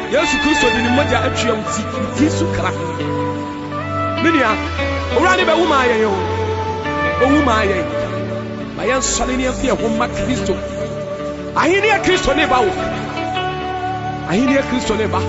Yesu Kristo di ni moja atwa uti su kra menia owura ne be wu ma ayen yo owu ma ayen ba yan sole ne afia ho ma Kristo ahini ya Kristo ne ba wo ahini ya Kristo ne ba